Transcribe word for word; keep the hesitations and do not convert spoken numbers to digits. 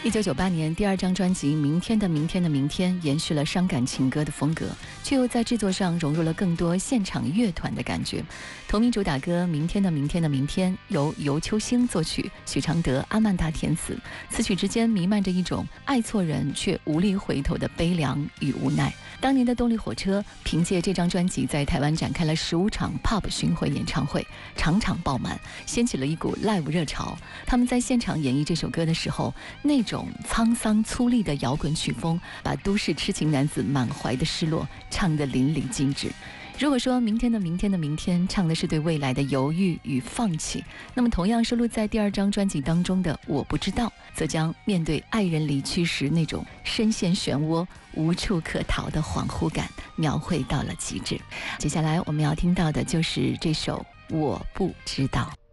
一九九八年第二张专辑《明天的明天的明天》延续了伤感情歌的风格，却又在制作上融入了更多现场乐团的感觉。同名主打歌《明天的明天的明天》由尤秋兴作曲，许常德、阿曼达填词，词曲之间弥漫着一种爱错人却无力回头的悲凉与无奈。当年的动力火车凭借这张专辑在台湾展开了十五场 pub 巡回演唱会，场场爆满，掀起了一股 live 热潮。他们在现场演绎这首歌的时候，那种沧桑粗粝的摇滚曲风，把都市痴情男子满怀的失落唱得淋漓尽致。如果说明天的明天的明天唱的是对未来的犹豫与放弃，那么同样收录在第二张专辑当中的我不知道，则将面对爱人离去时那种深陷漩涡无处可逃的恍惚感描绘到了极致。接下来我们要听到的就是这首我不知道。